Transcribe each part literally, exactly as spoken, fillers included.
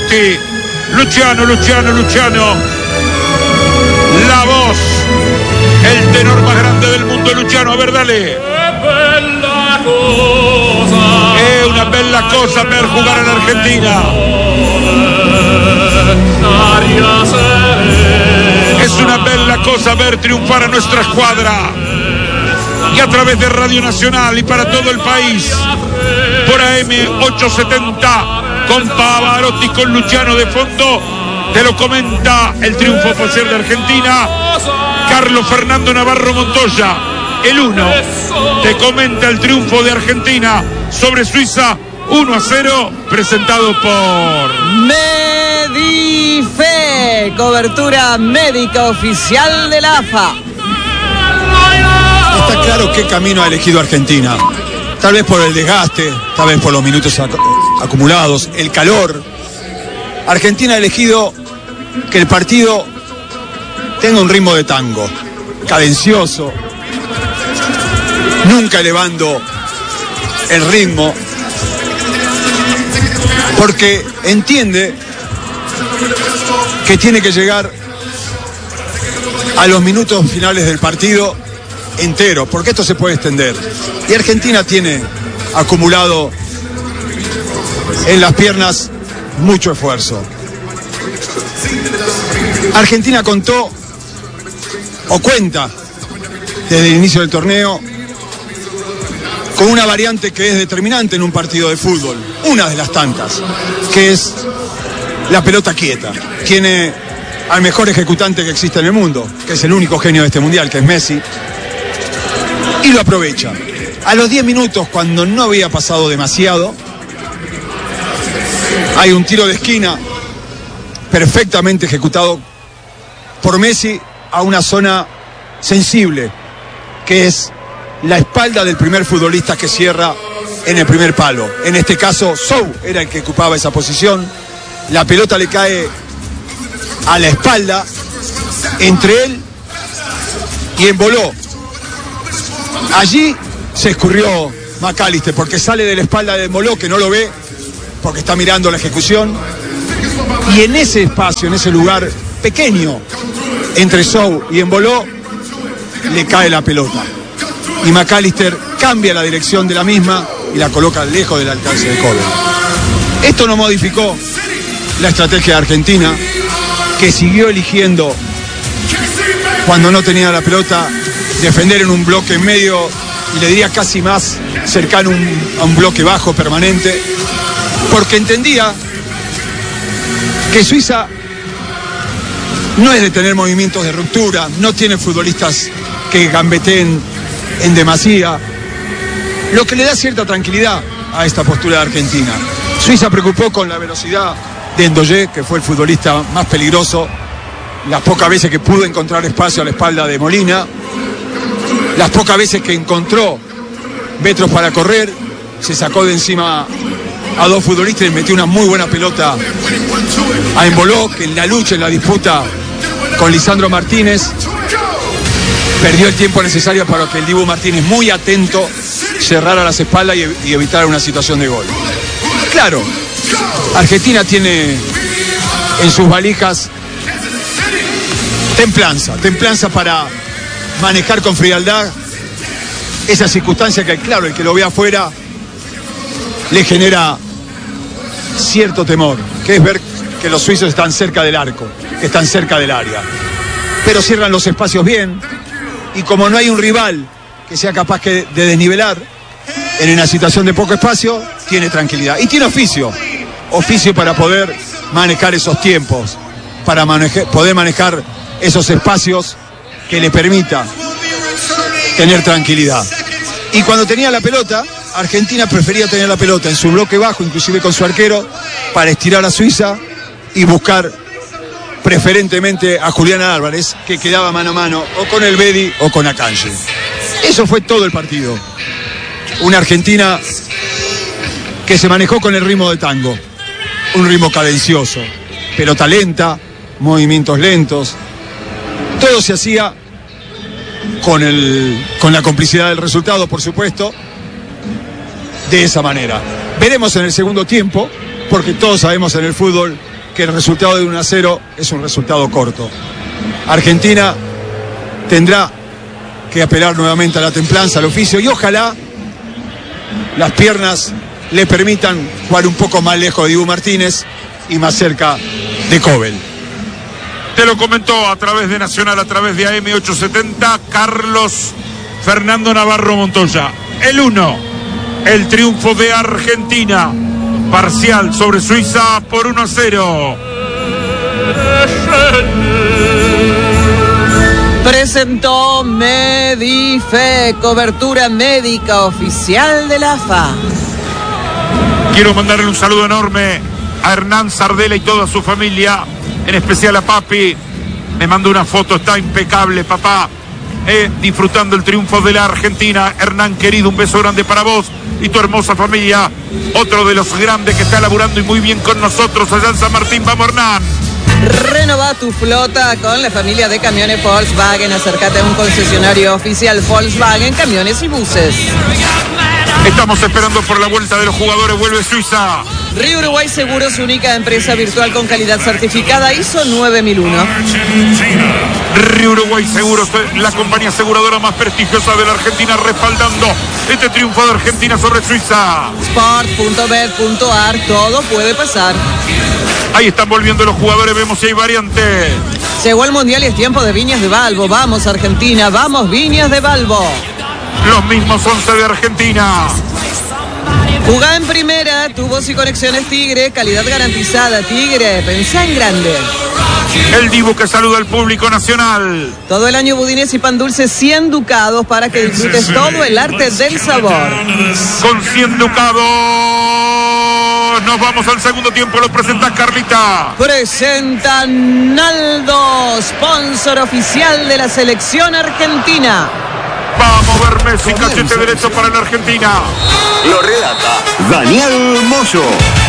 Pavarotti. Luciano, Luciano, Luciano. La voz, el tenor más grande del mundo, Luciano. A ver, dale. Es una bella cosa per jugar en Argentina. Es una bella cosa ver triunfar a nuestra escuadra. Y a través de Radio Nacional y para todo el país, por A M ochocientos setenta, con Pavarotti, con Luciano de fondo, te lo comenta el triunfo oficial de Argentina, Carlos Fernando Navarro Montoya, el uno, te comenta el triunfo de Argentina sobre Suiza, uno a cero, presentado por Medife, cobertura médica oficial de la A F A. Está claro qué camino ha elegido Argentina. Tal vez por el desgaste, tal vez por los minutos ac- acumulados, el calor. Argentina ha elegido que el partido tenga un ritmo de tango, cadencioso, nunca elevando el ritmo, porque entiende que tiene que llegar a los minutos finales del partido entero, porque esto se puede extender. Y Argentina tiene acumulado en las piernas mucho esfuerzo. Argentina contó o cuenta desde el inicio del torneo con una variante que es determinante en un partido de fútbol, una de las tantas, que es la pelota quieta. Tiene al mejor ejecutante que existe en el mundo, que es el único genio de este mundial, que es Messi, y lo aprovecha. A los diez minutos, cuando no había pasado demasiado, hay un tiro de esquina perfectamente ejecutado por Messi a una zona sensible, que es la espalda del primer futbolista que cierra en el primer palo. En este caso, Sou era el que ocupaba esa posición. La pelota le cae a la espalda, entre él y Emboló. Allí se escurrió McAllister, porque sale de la espalda de Emboló, que no lo ve, porque está mirando la ejecución. Y en ese espacio, en ese lugar pequeño, entre Sou y Emboló, le cae la pelota. Y McAllister cambia la dirección de la misma y la coloca lejos del alcance de Kobe. Esto no modificó la estrategia de Argentina, que siguió eligiendo, cuando no tenía la pelota, defender en un bloque en medio, y le diría casi más cercano un, a un bloque bajo permanente, porque entendía que Suiza no es de tener movimientos de ruptura, no tiene futbolistas que gambeteen en demasía, lo que le da cierta tranquilidad a esta postura de Argentina. Suiza preocupó con la velocidad de Ndoye, que fue el futbolista más peligroso, las pocas veces que pudo encontrar espacio a la espalda de Molina, las pocas veces que encontró metros para correr, se sacó de encima a dos futbolistas y metió una muy buena pelota a Emboló, que en la lucha, en la disputa con Lisandro Martínez, perdió el tiempo necesario para que el Dibu Martínez, muy atento, cerrara las espaldas y, y evitara una situación de gol. Claro, Argentina tiene en sus valijas templanza, templanza para manejar con frialdad esa circunstancia que, claro, el que lo ve afuera le genera cierto temor, que es ver que los suizos están cerca del arco, que están cerca del área, pero cierran los espacios bien, y como no hay un rival que sea capaz que, de desnivelar en una situación de poco espacio, tiene tranquilidad y tiene oficio, oficio para poder manejar esos tiempos, para manejar, poder manejar esos espacios que le permita tener tranquilidad. Y cuando tenía la pelota, Argentina prefería tener la pelota en su bloque bajo, inclusive con su arquero, para estirar a Suiza y buscar preferentemente a Julián Álvarez, que quedaba mano a mano o con el Bedi o con Akanji. Eso fue todo el partido. Una Argentina que se manejó con el ritmo de tango, un ritmo cadencioso, pelota lenta, movimientos lentos. Todo se hacía con, el, con la complicidad del resultado, por supuesto, de esa manera. Veremos en el segundo tiempo, porque todos sabemos en el fútbol que el resultado de uno a cero es un resultado corto. Argentina tendrá que apelar nuevamente a la templanza, al oficio, y ojalá las piernas le permitan jugar un poco más lejos de Dibu Martínez y más cerca de Kobel. Te lo comentó a través de Nacional, a través de A M ochocientos setenta, Carlos Fernando Navarro Montoya. El uno, el triunfo de Argentina, parcial sobre Suiza por uno a cero. Presentó Medife, cobertura médica oficial de la A F A. Quiero mandarle un saludo enorme a Hernán Sardela y toda su familia, en especial a papi. Me mandó una foto, está impecable, papá, eh, disfrutando el triunfo de la Argentina. Hernán, querido, un beso grande para vos y tu hermosa familia. Otro de los grandes que está laburando y muy bien con nosotros allá en San Martín. Vamos, Hernán. Renova tu flota con la familia de camiones Volkswagen. Acércate a un concesionario oficial Volkswagen, camiones y buses. Estamos esperando por la vuelta de los jugadores. Vuelve Suiza. Río Uruguay Seguros, única empresa virtual con calidad certificada I S O nueve mil uno. Río Uruguay Seguros, la compañía aseguradora más prestigiosa de la Argentina, respaldando este triunfo de Argentina sobre Suiza. sport punto bet punto a r, todo puede pasar. Ahí están volviendo los jugadores, vemos si hay variante. Llegó el Mundial y es tiempo de Viñas de Balbo. Vamos Argentina, vamos Viñas de Balbo. Los mismos once de Argentina. Jugá en primera, tu voz y conexiones Tigre, calidad garantizada. Tigre, pensá en grande. El Dibu que saluda al público nacional. Todo el año budines y pan dulce, cien ducados para que disfrutes todo el arte del sabor. Con cien ducados nos vamos al segundo tiempo. Lo presenta Carlita. Presenta Naldo, sponsor oficial de la selección argentina. Vamos a ver Messi, cachete derecho para la Argentina. Lo relata Daniel Moyo.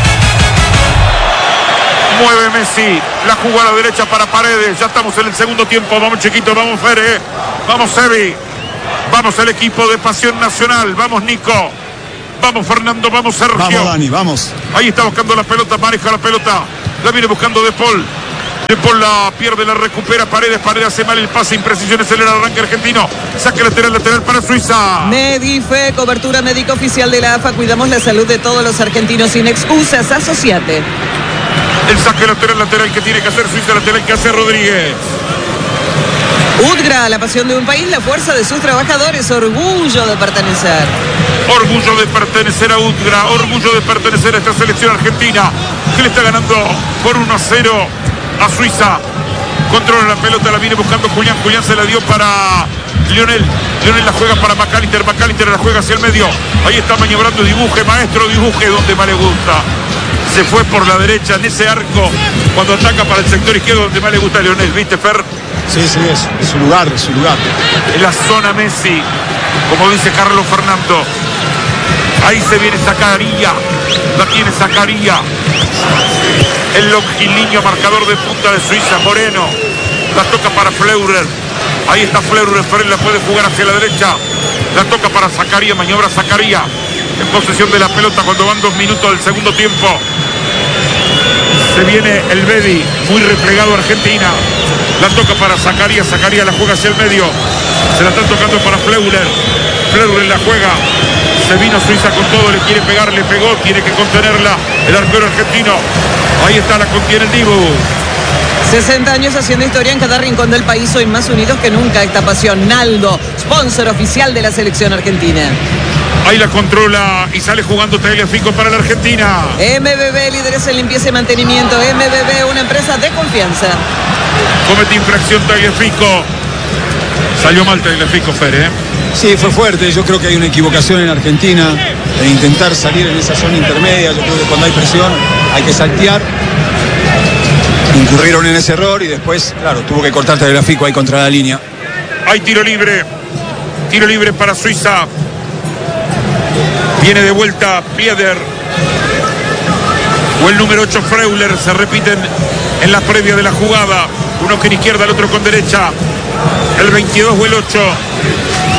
Mueve Messi, la jugada derecha para Paredes. Ya estamos en el segundo tiempo. Vamos, chiquito, vamos, Fere. Vamos, Sebi. Vamos, el equipo de Pasión Nacional. Vamos, Nico. Vamos, Fernando. Vamos, Sergio. Vamos, Dani, vamos. Ahí está buscando la pelota, maneja la pelota. La viene buscando De Paul. De Paul la pierde, la recupera Paredes. Paredes hace mal el pase, imprecisiones en el arranque argentino. Saque lateral, lateral para Suiza. Medife, cobertura médica oficial de la A F A. Cuidamos la salud de todos los argentinos sin excusas. Asociate. El saque lateral, lateral que tiene que hacer Suiza, lateral que hace Rodríguez. Udgra, la pasión de un país, la fuerza de sus trabajadores, orgullo de pertenecer. Orgullo de pertenecer a Udgra, orgullo de pertenecer a esta selección argentina que le está ganando por uno a cero a Suiza. Controla la pelota, la viene buscando Julián. Julián se la dio para Lionel. Lionel la juega para McAllister. McAllister la juega hacia el medio. Ahí está maniobrando, dibuje, maestro, dibuje donde más le gusta. Se fue por la derecha en ese arco cuando ataca para el sector izquierdo donde más le gusta a Lionel. ¿Viste, Fer? Sí, sí, es, es su lugar, es su lugar. En la zona Messi, como dice Carlos Fernando. Ahí se viene Zacaría. La tiene Zacaría. El longilíneo marcador de punta de Suiza, Moreno. La toca para Fleurer. Ahí está Fleurer. Fleurer la puede jugar hacia la derecha. La toca para Zacaría. Maniobra Zacaría. En posesión de la pelota cuando van dos minutos del segundo tiempo. Se viene el Bedi. Muy replegado Argentina. La toca para Zacaría. Zacaría la juega hacia el medio. Se la están tocando para Fleurer. Fleurer la juega. Se vino Suiza con todo, le quiere pegar, le pegó, tiene que contenerla el arquero argentino. Ahí está, la contiene el Dibu. sesenta años haciendo historia en cada rincón del país, hoy más unidos que nunca esta pasión. Naldo, sponsor oficial de la selección argentina. Ahí la controla y sale jugando Tagliafico para la Argentina. M B B, líderes en limpieza y mantenimiento. M B B, una empresa de confianza. Comete infracción Tagliafico. Salió mal Tagliafico, Fer, ¿eh? Sí, fue fuerte. Yo creo que hay una equivocación en Argentina en intentar salir en esa zona intermedia. Yo creo que cuando hay presión hay que saltear. Incurrieron en ese error y después, claro, tuvo que cortar Tagliafico ahí contra la línea. Hay tiro libre. Tiro libre para Suiza. Viene de vuelta Pieder. O el número ocho Freuler. Se repiten en la previa de la jugada. Uno con izquierda, el otro con derecha. El veintidós o el ocho.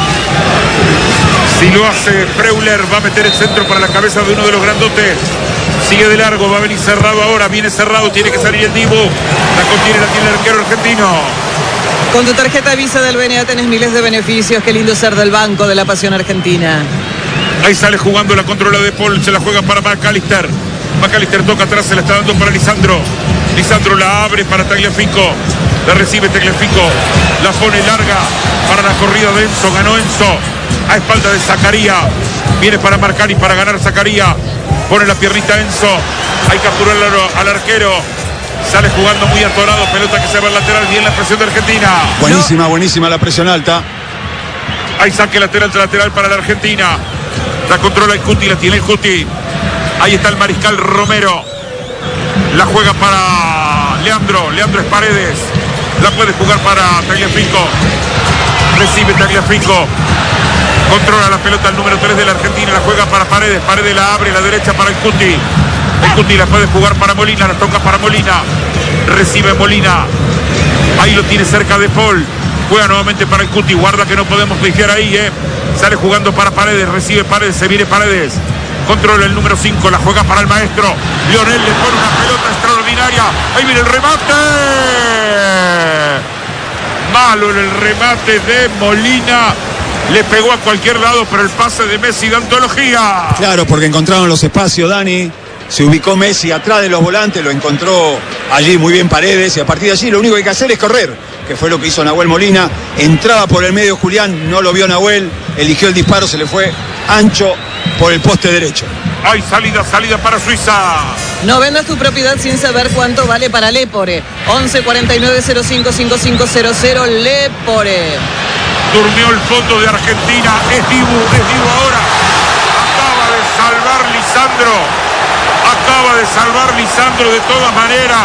Si lo hace Freuler, va a meter el centro para la cabeza de uno de los grandotes. Sigue de largo, va a venir cerrado ahora. Viene cerrado, tiene que salir el Dibu. La contiene, la tiene el arquero argentino. Con tu tarjeta Visa del B N A tenés miles de beneficios. Qué lindo ser del Banco de la Pasión Argentina. Ahí sale jugando la controla de Paul. Se la juega para McAllister. McAllister toca atrás, se la está dando para Lisandro. Lisandro la abre para Tagliafico. La recibe Tagliafico. La pone larga para la corrida de Enzo. Ganó Enzo. A espalda de Zacaría. Viene para marcar y para ganar Zacaría. Pone la piernita Enzo. Hay que apurarlo al arquero. Sale jugando muy atorado. Pelota que se va al lateral. Bien la presión de Argentina. Buenísima, no. buenísima la presión alta. Hay saque lateral, lateral para la Argentina. La controla el Cuti, la tiene el Cuti. Ahí está el mariscal Romero. La juega para Leandro. Leandro es Paredes. La puede jugar para Tagliafico. Recibe Tagliafico. Controla la pelota el número tres de la Argentina. La juega para Paredes. Paredes la abre. La derecha para el Cuti. El Cuti la puede jugar para Molina. La toca para Molina. Recibe Molina. Ahí lo tiene cerca de Paul. Juega nuevamente para el Cuti. Guarda que no podemos fijar ahí, eh. Sale jugando para Paredes. Recibe Paredes. Se viene Paredes. Controla el número cinco. La juega para el maestro. Lionel le pone una pelota extraordinaria. Ahí viene el remate. Malo en el remate de Molina. Le pegó a cualquier lado, pero el pase de Messi de antología. Claro, porque encontraron los espacios, Dani. Se ubicó Messi atrás de los volantes, lo encontró allí muy bien Paredes, y a partir de allí lo único que hay que hacer es correr, que fue lo que hizo Nahuel Molina. Entraba por el medio Julián, no lo vio Nahuel, eligió el disparo, se le fue ancho por el poste derecho. Hay salida, salida para Suiza. No vendas tu propiedad sin saber cuánto vale para Lepore. once cuarenta y nueve cero cinco cinco cinco cero cero Lepore. Durmió el fondo de Argentina. Es Dibu, es Dibu ahora. Acaba de salvar Lisandro. Acaba de salvar Lisandro de todas maneras.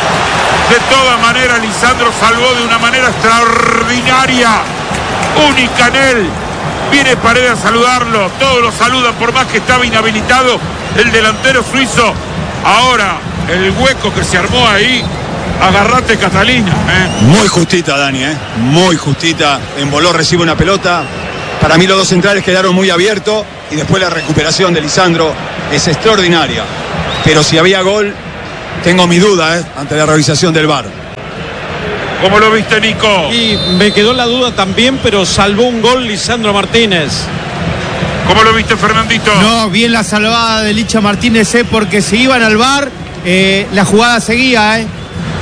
De todas maneras Lisandro salvó de una manera extraordinaria. Única en él. Viene Paredes a saludarlo. Todos lo saludan por más que estaba inhabilitado el delantero suizo. Ahora el hueco que se armó ahí. Agarrate, Catalina. ¿eh? Muy justita, Dani, ¿eh? Muy justita. Emboló, recibe una pelota. Para mí los dos centrales quedaron muy abiertos. Y después la recuperación de Lisandro es extraordinaria. Pero si había gol, tengo mi duda, ¿eh? Ante la revisación del V A R. ¿Cómo lo viste, Nico? Y me quedó la duda también, pero salvó un gol Lisandro Martínez. ¿Cómo lo viste, Fernandito? No, bien la salvada de Licha Martínez, ¿eh? Porque se iban al V A R, eh, la jugada seguía, ¿eh?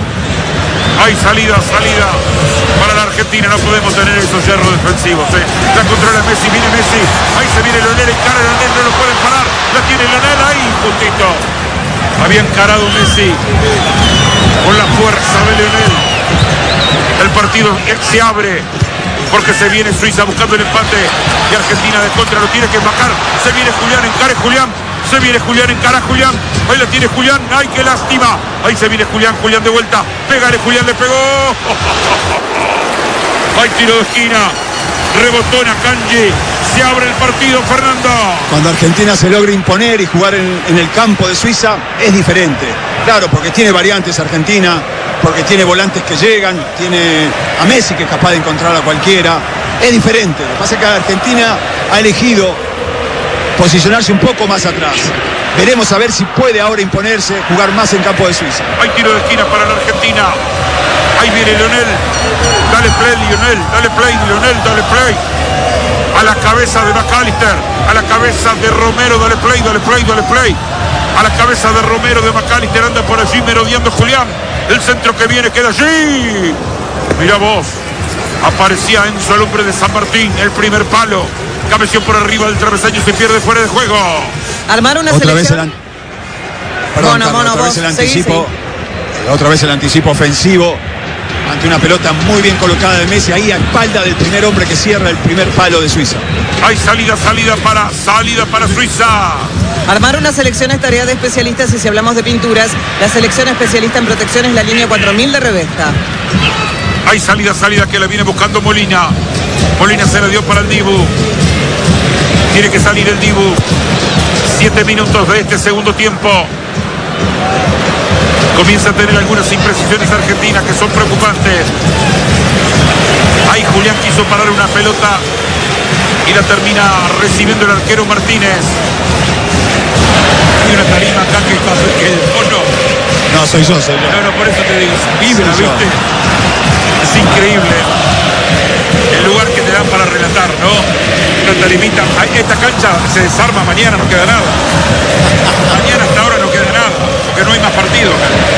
Hay salida, salida para la Argentina. No podemos tener esos yerros defensivos, ¿eh? La controla Messi, viene Messi. Ahí se viene Lionel, encara Lionel, no lo pueden parar. La tiene Lionel ahí, justito. Había encarado Messi con la fuerza de Lionel. El partido se abre porque se viene Suiza buscando el empate y Argentina de contra lo tiene que bajar. Se viene Julián, encare Julián. Se viene Julián, encara Julián. Ahí la tiene Julián. ¡Ay, qué lástima! Ahí se viene Julián, Julián de vuelta. Pégale, Julián le pegó. ¡Ay, tiro de esquina! Rebotó en Akanji. Se abre el partido, Fernando. Cuando Argentina se logra imponer y jugar en, en el campo de Suiza, es diferente. Claro, porque tiene variantes Argentina, porque tiene volantes que llegan, tiene a Messi que es capaz de encontrar a cualquiera. Es diferente. Lo que pasa es que Argentina ha elegido posicionarse un poco más atrás. Veremos a ver si puede ahora imponerse, jugar más en campo de Suiza. Hay tiro de esquina para la Argentina. Ahí viene Lionel. Dale play, Lionel. Dale play, Lionel. Dale play. A la cabeza de McAllister. A la cabeza de Romero. Dale play, dale play, dale play. A la cabeza de Romero, de McAllister. Anda por allí merodeando Julián. El centro que viene queda allí. Mirá vos. Aparecía Enzo, el hombre de San Martín. El primer palo. Cabeció por arriba del travesaño, se pierde fuera de juego. Armar una otra selección. Vez el an... Perdón, mono, Carlos, mono, otra vos, vez el seguí, anticipo. seguí. Otra vez el anticipo ofensivo ante una pelota muy bien colocada de Messi, ahí a espalda del primer hombre que cierra el primer palo de Suiza. Hay salida, salida para, salida para Suiza. Armar una selección es tarea de especialistas y si hablamos de pinturas, la selección especialista en protección es la línea cuatro mil de Revesta. Hay salida, salida que la viene buscando Molina. Molina se la dio para el Dibu. Tiene que salir el Dibu. Siete minutos de este segundo tiempo. Comienza a tener algunas imprecisiones argentinas que son preocupantes. Ahí Julián quiso parar una pelota y la termina recibiendo el arquero Martínez. Y una tarima acá que pasa que vos no. No, soy yo, soy yo. No, no, por eso te digo, vibra, Soy yo. ¿viste? Es increíble el lugar que te dan para relatar, ¿no? Una tarimita. Ay, esta cancha se desarma mañana, no queda nada. Mañana hasta ahora no queda nada, porque no hay más partido.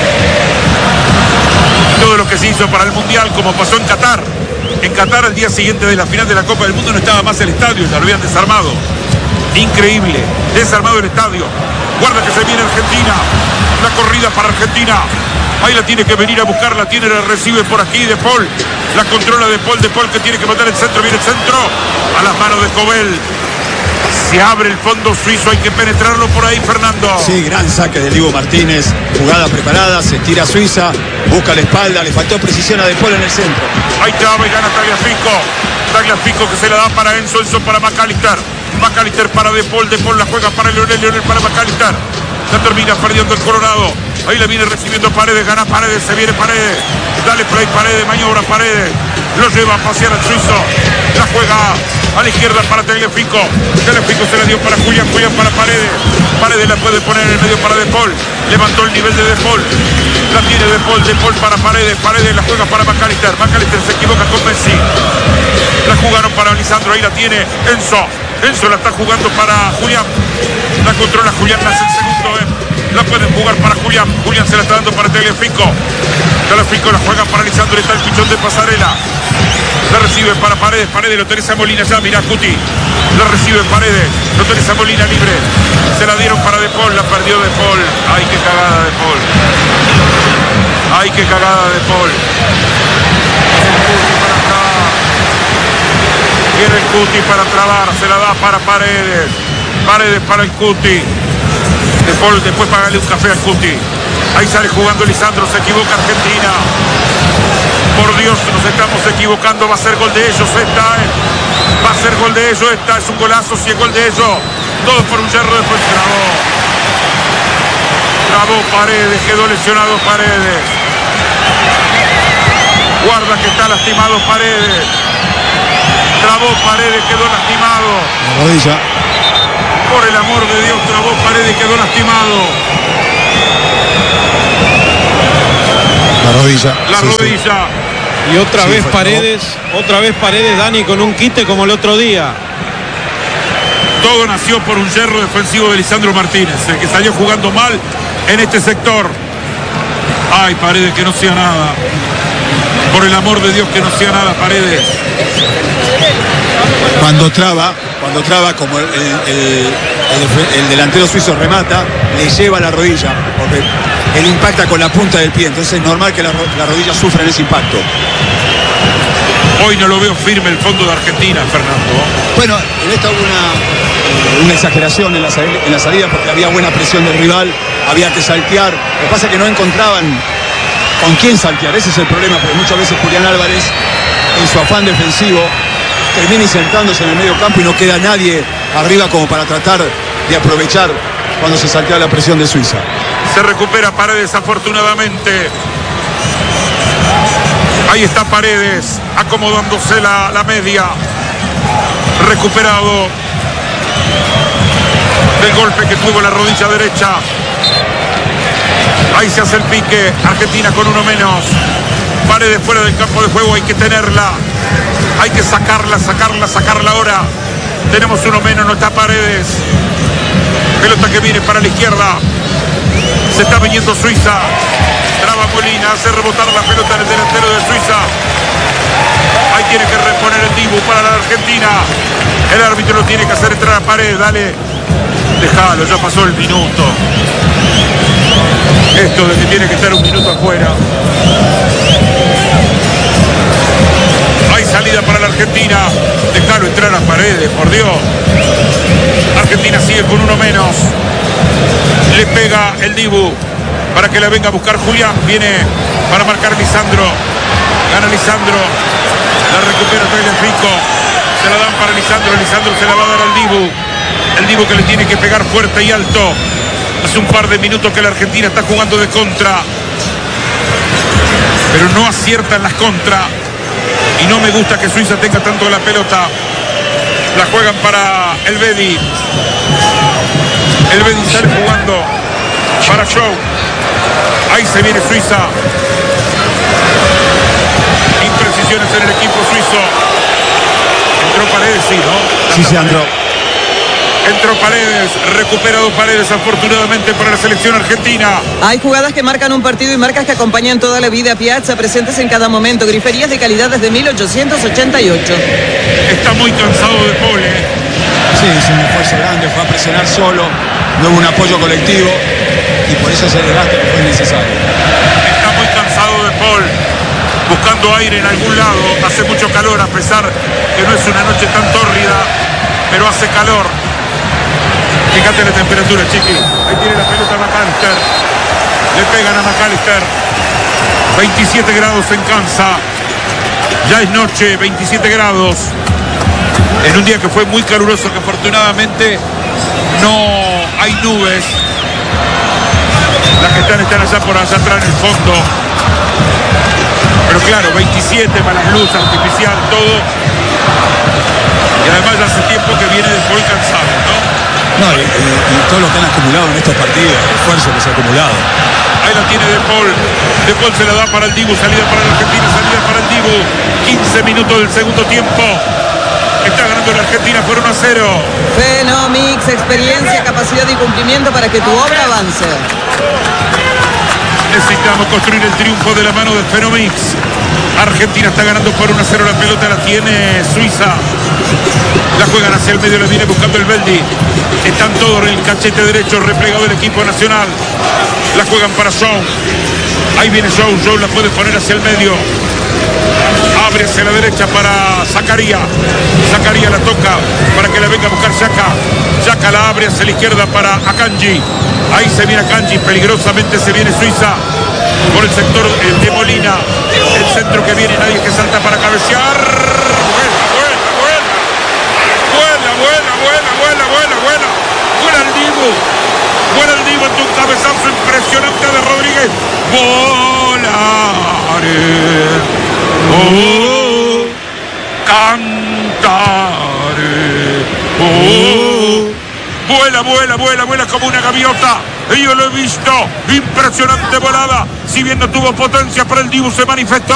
Todo lo que se hizo para el Mundial, como pasó en Qatar. En Qatar, al día siguiente de la final de la Copa del Mundo, no estaba más el estadio, ya lo habían desarmado. Increíble, desarmado el estadio. Guarda que se viene Argentina. La corrida para Argentina. Ahí la tiene que venir a buscar, la tiene, la recibe por aquí De Paul. La controla De Paul, De Paul que tiene que mandar el centro, viene el centro. A las manos de Cobel. Se abre el fondo suizo, hay que penetrarlo por ahí, Fernando. Sí, gran saque de Dibu Martínez. Jugada preparada, se tira Suiza. Busca la espalda, le faltó precisión a De Paul en el centro. Ahí traba y gana Tagliafico. Tagliafico que se la da para Enzo, Enzo para McAllister. McAllister para De Paul, De Paul la juega para Leonel, Leonel para McAllister. Ya termina perdiendo el Colorado. Ahí le viene recibiendo Paredes, gana Paredes, se viene Paredes. Dale play Paredes, maniobra Paredes. Lo lleva a pasear al suizo. La juega a la izquierda para Tagliafico. Tagliafico se la dio para Julián, Julián para Paredes. Paredes la puede poner en el medio para De Paul. Levantó el nivel de De Paul. La tiene De Paul, De Paul para Paredes. Paredes la juega para McAllister. McAllister se equivoca con Messi. La jugaron para Lisandro, ahí la tiene Enzo. Enzo la está jugando para Julián. La controla Julián, hace el segundo. Eh. La pueden jugar para Julián. Julián se la está dando para Tagliafico. Tagliafico la juega para Lisandro. Está el pichón de Pasarela. La recibe para Paredes. Paredes lo tenés a Molina ya. Mirá Cuti. La recibe Paredes. Lo tenés a Molina libre. Se la dieron para De Paul. La perdió De Paul. Ay, qué cagada De Paul. Ay, qué cagada De Paul. Viene el Cuti para trabar, se la da para Paredes. Paredes para el Cuti. De Paul, después págale un café al Cuti. Ahí sale jugando Lisandro, se equivoca Argentina. Por Dios, nos estamos equivocando, va a ser gol de ellos esta. Eh. Va a ser gol de ellos esta, es un golazo, si es gol de ellos. Todo por un yerro después trabó. Trabó Paredes, quedó lesionado Paredes. Guarda que está lastimado Paredes. Trabó Paredes, quedó lastimado. La rodilla. Por el amor de Dios, trabó Paredes, quedó lastimado. La rodilla. La sí, rodilla. Y otra Sí, vez fue, Paredes, otra vez Paredes, Dani, con un quite como el otro día. Todo nació por un yerro defensivo de Lisandro Martínez, el que salió jugando mal en este sector. Ay, Paredes, que no sea nada. Por el amor de Dios, que no sea nada, Paredes. Cuando traba, cuando traba, como el, el- el- el- el delantero suizo remata, le lleva la rodilla, porque él impacta con la punta del pie, entonces es normal que la, ro- la rodilla sufra en ese impacto. Hoy no lo veo firme el fondo de Argentina, Fernando. Bueno, en esta hubo una, una exageración en la, sal- en la salida porque había buena presión del rival, había que saltear. Lo que pasa es que no encontraban con quién saltear, ese es el problema, porque muchas veces Julián Álvarez, en su afán defensivo, termina insertándose en el medio campo y no queda nadie arriba como para tratar de aprovechar cuando se saltea la presión de Suiza. Se recupera Paredes afortunadamente. Ahí está Paredes, acomodándose la, la media. Recuperado del golpe que tuvo en la rodilla derecha. Ahí se hace el pique. Argentina con uno menos. Paredes fuera del campo de juego, hay que tenerla. Hay que sacarla, sacarla, sacarla ahora. Tenemos uno menos, no está Paredes. Pelota que viene para la izquierda. Se está viniendo Suiza. Traba Molina, hace rebotar la pelota en el delantero de Suiza. Ahí tiene que reponer el Dibu para la Argentina. El árbitro lo tiene que hacer entrar a Paredes, dale. Déjalo, ya pasó el minuto. Esto de que tiene que estar un minuto afuera. Hay salida para la Argentina. Déjalo entrar a Paredes, por Dios. Argentina sigue con uno menos. Le pega el Dibu para que la venga a buscar Julián. Viene para marcar Lisandro. Gana Lisandro. La recupera Tagliafico. Se la dan para Lisandro. Lisandro se la va a dar al Dibu. El Dibu que le tiene que pegar fuerte y alto. Hace un par de minutos que la Argentina está jugando de contra. Pero no aciertan las contra. Y no me gusta que Suiza tenga tanto la pelota. La juegan para el Bedi. El Bedin sale jugando para Show. Ahí se viene Suiza. Imprecisiones en el equipo suizo. Entró Paredes, sí, ¿no? Sí, se entró. Entró Paredes, recuperado Paredes afortunadamente para la selección argentina. Hay jugadas que marcan un partido y marcas que acompañan toda la vida. Piazza, presentes en cada momento. Griferías de calidad desde mil ochocientos ochenta y ocho. Está muy cansado de Paul, ¿eh? Sí, es un esfuerzo grande, fue a presionar solo, no hubo un apoyo colectivo y por eso ese desgaste que fue necesario. Está muy cansado de Paul, buscando aire en algún lado. Hace mucho calor, a pesar que no es una noche tan tórrida, pero hace calor. Fíjate la temperatura, chiqui. Ahí tiene la pelota McAllister. Le pegan a McAllister. veintisiete grados en Kansas. Ya es noche, veintisiete grados. En un día que fue muy caluroso, que afortunadamente no hay nubes. Las que están están allá por allá atrás en el fondo. Pero claro, veintisiete más las luces artificial, todo. Y además ya hace tiempo que viene de Paul cansado, ¿no? No, y, y, y todo lo que han acumulado en estos partidos, el esfuerzo que se ha acumulado. Ahí la tiene De Paul. De Paul se la da para el Dibu, salida para la Argentina, salida para el Dibu. quince minutos del segundo tiempo. Está ganando la Argentina por uno a cero. Fenomix, experiencia, capacidad y cumplimiento para que tu obra avance. Necesitamos construir el triunfo de la mano de Fenomix. Argentina está ganando por uno a cero, la pelota la tiene Suiza. La juegan hacia el medio, la viene buscando el Beldi. Están todos en el cachete derecho, replegado el equipo nacional. La juegan para Shaw. Ahí viene Shaw, Shaw la puede poner hacia el medio. Abre hacia la derecha para Zakaria. Zakaria la toca para que la venga a buscar Xhaka. Xhaka la abre hacia la izquierda para Akanji. Ahí se viene Akanji, peligrosamente se viene Suiza por el sector de Molina. El centro que viene, nadie que salta para cabecear. Vuela, vuela, vuela, vuela, vuela, vuela, vuela. Vuela el Dibu. Vuela el Dibu ante un cabezazo impresionante de Rodríguez. Volaré. Oh, cantaré. Oh. Vuela, vuela, vuela, vuela como una gaviota. Y yo lo he visto. Impresionante volada. Si bien no tuvo potencia, para el Dibu se manifestó.